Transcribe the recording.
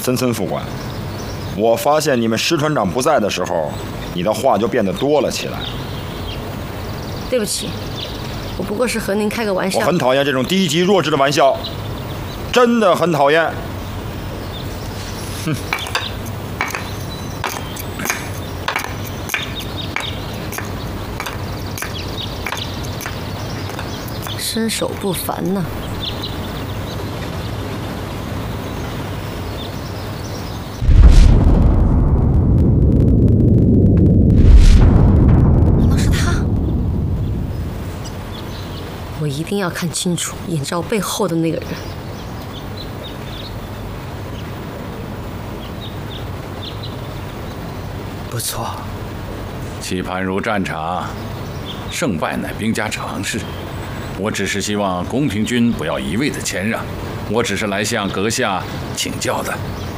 森森副官，我发现你们师团长不在的时候，你的话就变得多了起来。 对不起，我不过是和您开个玩笑。 我很讨厌这种低级弱智的玩笑，真的很讨厌。哼。 身手不凡呐。难道是他？我一定要看清楚眼罩背后的那个人。 不错， 棋盘如战场，胜败乃兵家常事。我只是希望宫廷君不要一味的谦让，我只是来向阁下请教的。